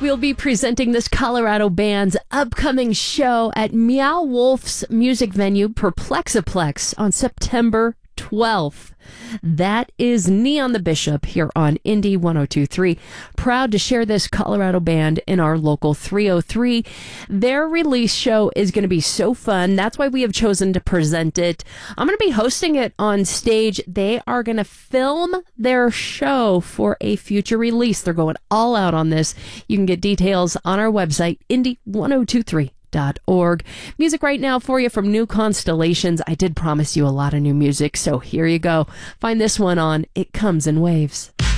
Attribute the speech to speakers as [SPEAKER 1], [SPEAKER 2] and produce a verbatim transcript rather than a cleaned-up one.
[SPEAKER 1] We'll be presenting this Colorado band's upcoming show at Meow Wolf's music venue, Perplexiplex, on September twelfth. That is Neon the Bishop here on Indie one oh two point three. Proud to share this Colorado band in our local three oh three. Their release show is going to be so fun. That's why we have chosen to present it. I'm going to be hosting it on stage. They are going to film their show for a future release. They're going all out on this. You can get details on our website, indie one oh two three dot org. Music right now for you from New Constellations. I did promise you a lot of new music, so here you go. Find this one on It Comes in Waves.